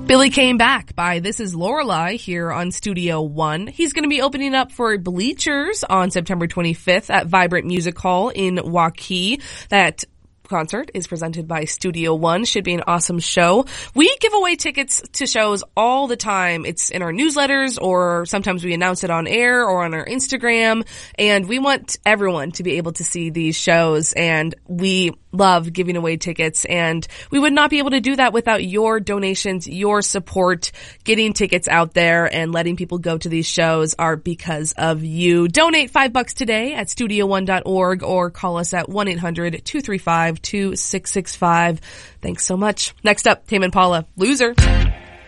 Billy came back by This Is Lorelei here on Studio One. He's going to be opening up for Bleachers on September 25th at Vibrant Music Hall in Waukee. That concert is presented by Studio One. Should be an awesome show. We give away tickets to shows all the time. It's in our newsletters, or sometimes we announce it on air or on our Instagram. And we want everyone to be able to see these shows. And we love giving away tickets. And we would not be able to do that without your donations, your support. Getting tickets out there and letting people go to these shows are because of you. Donate $5 today at studio1.org or call us at 1-800-235-2665. Thanks so much. Next up, Tame Impala, Loser.